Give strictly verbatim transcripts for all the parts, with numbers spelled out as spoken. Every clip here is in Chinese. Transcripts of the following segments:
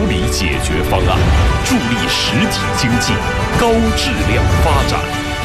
理解决方案，助力实体经济高质量发展。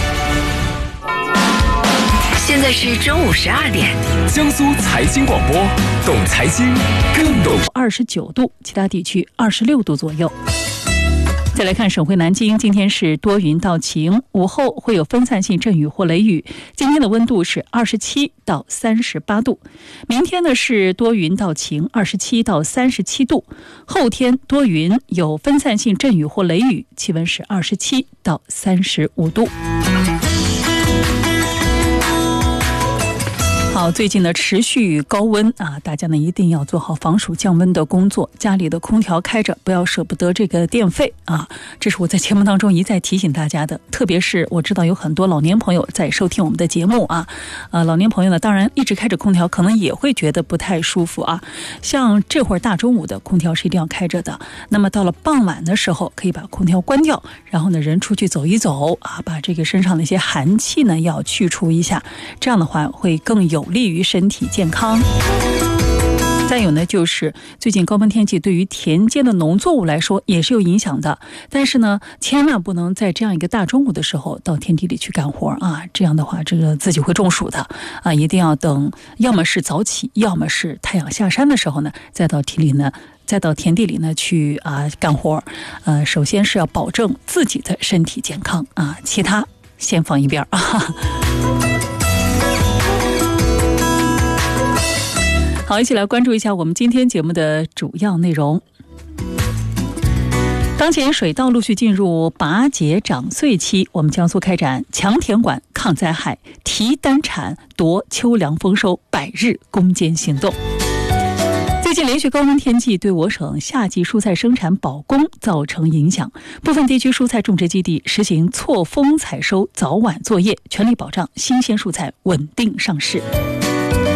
现在是中午十二点， 江苏财经广播，懂财经更懂。 二十九度，其他地区二十六度左右。再来看省会南京，今天是多云到晴，午后会有分散性阵雨或雷雨。今天的温度是二十七到三十八度，明天呢是多云到晴，二十七到三十七度。后天多云，有分散性阵雨或雷雨，气温是二十七到三十五度。好，最近呢持续高温啊，大家呢一定要做好防暑降温的工作，家里的空调开着，不要舍不得这个电费啊，这是我在节目当中一再提醒大家的。特别是我知道有很多老年朋友在收听我们的节目啊，呃，老年朋友呢当然一直开着空调，可能也会觉得不太舒服啊。像这会儿大中午的空调是一定要开着的，那么到了傍晚的时候可以把空调关掉，然后呢人出去走一走啊，把这个身上的一些寒气呢要去除一下，这样的话会更有有利于身体健康。再有呢，就是最近高温天气对于田间的农作物来说也是有影响的，但是呢，千万不能在这样一个大中午的时候到田地里去干活啊，这样的话，这个自己会中暑的啊！一定要等，要么是早起，要么是太阳下山的时候呢，再到田里呢，再到田地里呢去啊干活。呃，首先是要保证自己的身体健康啊，其他先放一边啊。好，一起来关注一下我们今天节目的主要内容。当前水稻陆续进入拔节长穗期，我们江苏开展强田管抗灾害、提单产夺秋粮丰收百日攻坚行动。最近连续高温天气对我省夏季蔬菜生产保供造成影响，部分地区蔬菜种植基地实行错峰采收、早晚作业，全力保障新鲜蔬菜稳定上市。